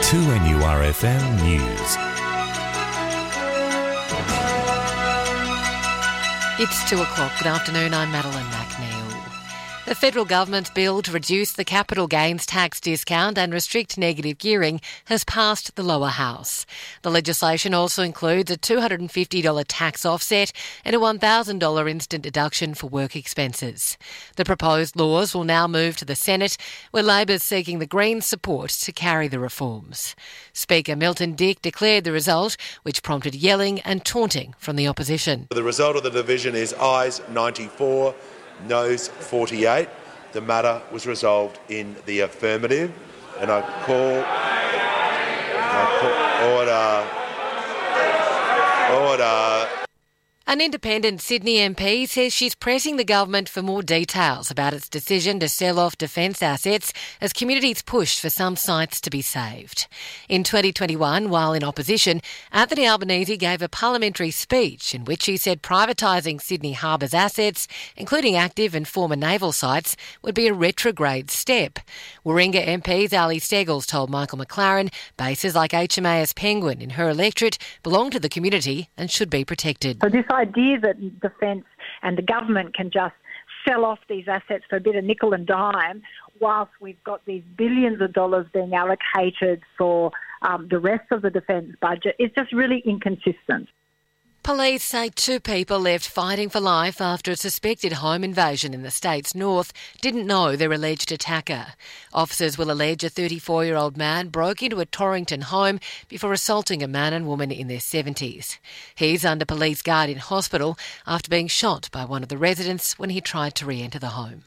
2NURFM News. It's 2 o'clock. Good afternoon, I'm Madeline McNeil. The federal government's bill to reduce the capital gains tax discount and restrict negative gearing has passed the lower house. The legislation also includes a $250 tax offset and a $1,000 instant deduction for work expenses. The proposed laws will now move to the Senate, where Labor's seeking the Greens' support to carry the reforms. Speaker Milton Dick declared the result, which prompted yelling and taunting from the opposition. The result of the division is ayes 94, noes 48. The matter was resolved in the affirmative, and I call order. An independent Sydney MP says she's pressing the government for more details about its decision to sell off defence assets as communities push for some sites to be saved. In 2021, while in opposition, Anthony Albanese gave a parliamentary speech in which he said privatising Sydney Harbour's assets, including active and former naval sites, would be a retrograde step. Warringah MP Ali Steggles told Michael McLaren bases like HMAS Penguin in her electorate belong to the community and should be protected. So this idea that defence and the government can just sell off these assets for a bit of nickel and dime whilst we've got these billions of dollars being allocated for the rest of the defence budget is just really inconsistent. Police say 2 people left fighting for life after a suspected home invasion in the state's north didn't know their alleged attacker. Officers will allege a 34-year-old man broke into a Torrington home before assaulting a man and woman in their 70s. He's under police guard in hospital after being shot by one of the residents when he tried to re-enter the home.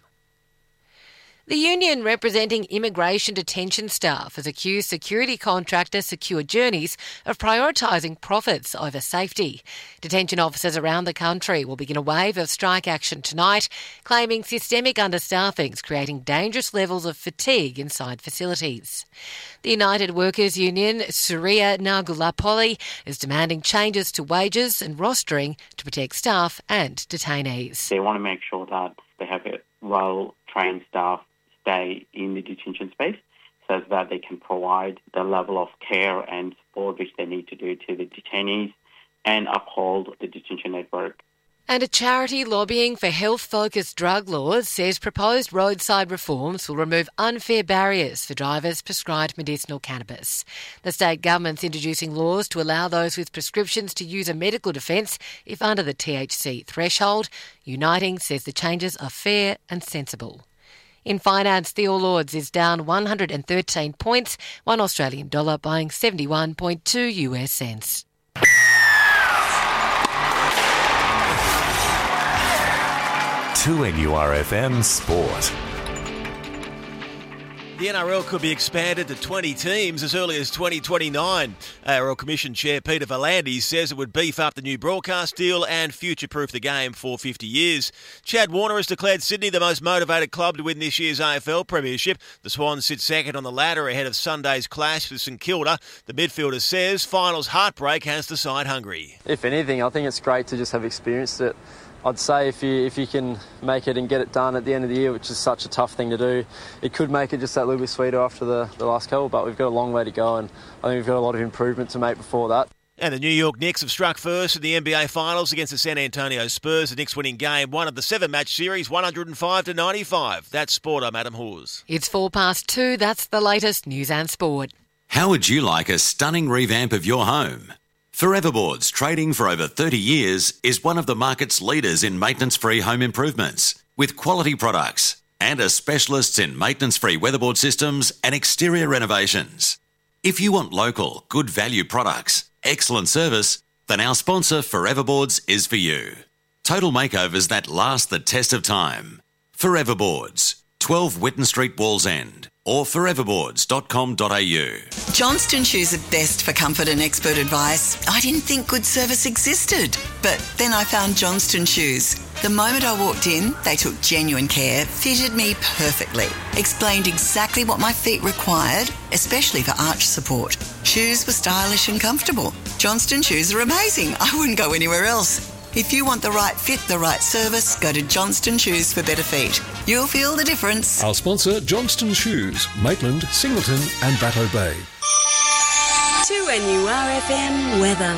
The union representing immigration detention staff has accused security contractor Secure Journeys of prioritising profits over safety. Detention officers around the country will begin a wave of strike action tonight, claiming systemic understaffing is creating dangerous levels of fatigue inside facilities. The United Workers Union, Surya Nagulapoli, is demanding changes to wages and rostering to protect staff and detainees. They want to make sure that they have a well-trained staff stay in the detention space so that they can provide the level of care and support which they need to do to the detainees and uphold the detention network. And a charity lobbying for health-focused drug laws says proposed roadside reforms will remove unfair barriers for drivers prescribed medicinal cannabis. The state government's introducing laws to allow those with prescriptions to use a medical defence if under the THC threshold. Uniting says the changes are fair and sensible. In finance, the All Ords is down 113 points, one Australian dollar buying 71.2 US cents. To NURFM Sport. The NRL could be expanded to 20 teams as early as 2029. ARL Commission Chair Peter V'landys says it would beef up the new broadcast deal and future-proof the game for 50 years. Chad Warner has declared Sydney the most motivated club to win this year's AFL Premiership. The Swans sit second on the ladder ahead of Sunday's clash with St Kilda. The midfielder says finals heartbreak has the side hungry. If anything, I think it's great to just have experienced it. I'd say if you can make it and get it done at the end of the year, which is such a tough thing to do, it could make it just that little bit sweeter after the last couple, but we've got a long way to go and I think we've got a lot of improvement to make before that. And the New York Knicks have struck first in the NBA Finals against the San Antonio Spurs. The Knicks winning game 1 of the 7-match series, 105-95. That's sport. I'm Adam Hawes. It's 2:04. That's the latest news and sport. How would you like a stunning revamp of your home? Foreverboards, trading for over 30 years, is one of the market's leaders in maintenance-free home improvements, with quality products and are specialists in maintenance-free weatherboard systems and exterior renovations. If you want local, good value products, excellent service, then our sponsor Foreverboards is for you. Total makeovers that last the test of time. Foreverboards, 12 Whitten Street, Wallsend, or foreverboards.com.au. Johnston Shoes are best for comfort and expert advice. I didn't think good service existed, but then I found Johnston Shoes. The moment I walked in, they took genuine care, fitted me perfectly, explained exactly what my feet required, especially for arch support. Shoes were stylish and comfortable. Johnston Shoes are amazing. I wouldn't go anywhere else. If you want the right fit, the right service, go to Johnston Shoes for better feet. You'll feel the difference. Our sponsor, Johnston Shoes, Maitland, Singleton and Batto Bay. 2NURFM weather.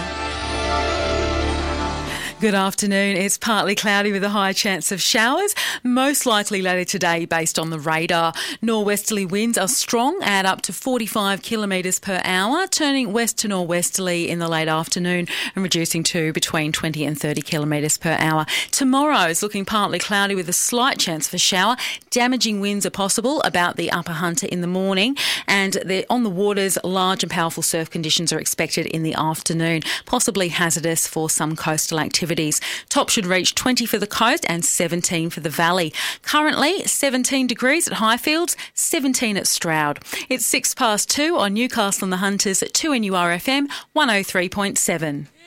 Good afternoon. It's partly cloudy with a high chance of showers, most likely later today based on the radar. Norwesterly winds are strong at up to 45 kilometres per hour, turning west to norwesterly in the late afternoon and reducing to between 20 and 30 kilometres per hour. Tomorrow is looking partly cloudy with a slight chance for shower. Damaging winds are possible about the Upper Hunter in the morning, and on the waters, large and powerful surf conditions are expected in the afternoon, possibly hazardous for some coastal activity. Top should reach 20 for the coast and 17 for the valley. Currently 17 degrees at Highfields, 17 at Stroud. It's 2:06 on Newcastle and the Hunters at 2NURFM 103.7.